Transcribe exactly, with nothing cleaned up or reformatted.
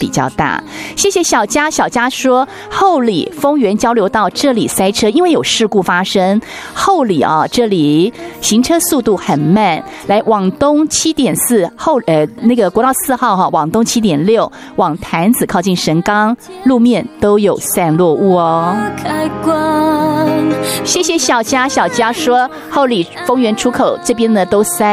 比较大。谢谢小佳，小佳说后里丰原交流道这里塞车，因为有事故发生。后里啊，这里行车速度很慢。来往东七点四后呃那个国道四号哈，往东七点六，往潭子靠近神冈路面都有散落物哦。谢谢小佳，小佳说后里丰原出口这边呢都塞。